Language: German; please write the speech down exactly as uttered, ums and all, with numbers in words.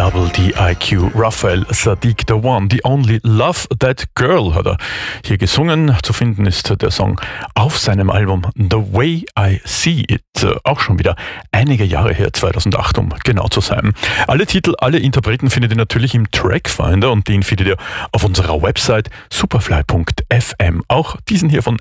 Double D I Q, Raphael Saadiq, The One, The Only, Love That Girl hat er hier gesungen. Zu finden ist der Song auf seinem Album The Way I See It, auch schon wieder einige Jahre her, zweitausendacht, um genau zu sein. Alle Titel, alle Interpreten findet ihr natürlich im Trackfinder und den findet ihr auf unserer Website superfly punkt f m. Auch diesen hier von